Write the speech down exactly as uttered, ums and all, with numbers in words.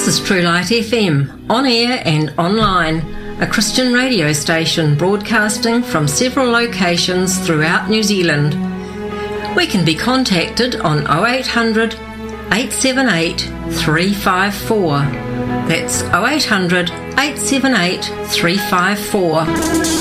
This is True Light F M, on air and online, a Christian radio station broadcasting from several locations throughout New Zealand. We can be contacted on oh eight hundred, eight seven eight, three five four. That's oh eight hundred, eight seven eight, three five four.